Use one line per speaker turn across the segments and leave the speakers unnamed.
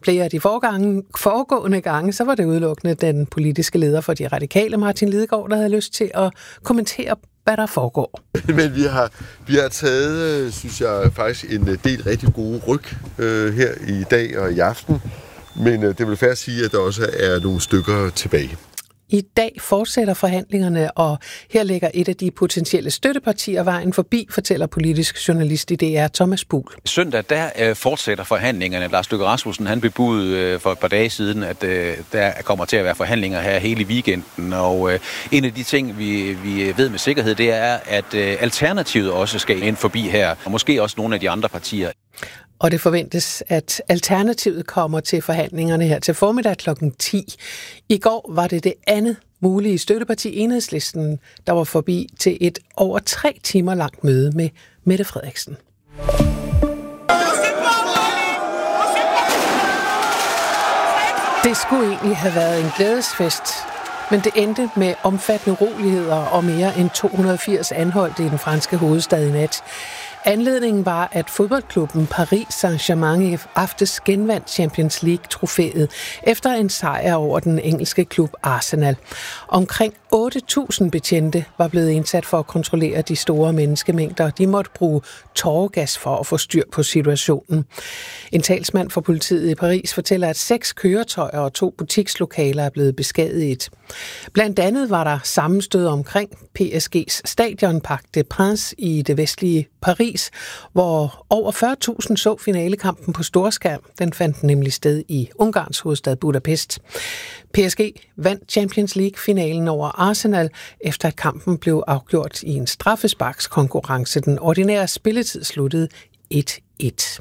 flere af de foregående gange, så var det udelukkende den politiske leder for de radikale, Martin Lidegaard, der havde lyst til at kommentere, hvad der foregår.
Men vi har taget, synes jeg, faktisk en del rigtig gode ryg her i dag og i aften. Men det vil fair sige, at der også er nogle stykker tilbage.
I dag fortsætter forhandlingerne, og her ligger et af de potentielle støttepartier vejen forbi, fortæller politisk journalist i DR Thomas Buhl.
Søndag der fortsætter forhandlingerne. Lars Løkke Rasmussen han bebudede for et par dage siden, at der kommer til at være forhandlinger her hele weekenden. Og en af de ting, vi ved med sikkerhed, det er, at Alternativet også skal ind forbi her, og måske også nogle af de andre partier.
Og det forventes, at Alternativet kommer til forhandlingerne her til formiddag kl. 10. I går var det andet mulige støtteparti, Enhedslisten, der var forbi til et over 3 timer langt møde med Mette Frederiksen. Det skulle egentlig have været en glædesfest, men det endte med omfattende uroligheder og mere end 280 anholdte i den franske hovedstad i nat. Anledningen var, at fodboldklubben Paris Saint-Germain i aftes genvandt Champions League-trofæet efter en sejr over den engelske klub Arsenal. Omkring 8.000 betjente var blevet indsat for at kontrollere de store menneskemængder. De måtte bruge tåregas for at få styr på situationen. En talsmand for politiet i Paris fortæller, at 6 køretøjer og 2 butikslokaler er blevet beskadiget. Blandt andet var der sammenstød omkring PSG's stadion Parc des Princes i det vestlige Paris, hvor over 40.000 så finalekampen på storskærm. Den fandt nemlig sted i Ungarns hovedstad Budapest. PSG vandt Champions League-finalen over Arsenal, efter at kampen blev afgjort i en straffesparkskonkurrence. Den ordinære spilletid sluttede 1-1.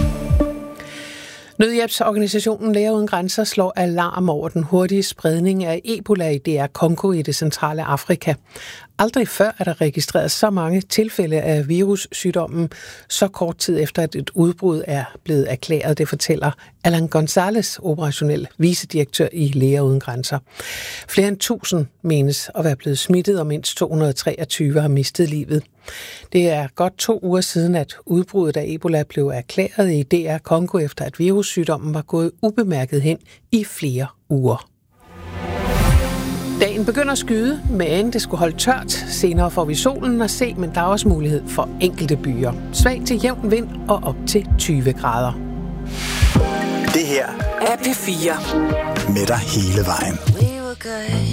Nødhjælpsorganisationen Læger Uden Grænser slår alarm over den hurtige spredning af Ebola i DR Congo i det centrale Afrika. Aldrig før er der registreret så mange tilfælde af virussygdommen, så kort tid efter at et udbrud er blevet erklæret, det fortæller Alan Gonzalez, operationel vicedirektør i Læger Uden Grænser. Flere end 1000 menes at være blevet smittet, og mindst 223 har mistet livet. Det er godt 2 uger siden, at udbruddet af Ebola blev erklæret i DR Congo, efter at virussygdommen var gået ubemærket hen i flere uger. Dagen begynder at skyde, men det skulle holde tørt. Senere får vi solen at se, men der er også mulighed for enkelte byer. Svag til jævn vind og op til 20 grader.
Det her er P4. Med dig hele vejen.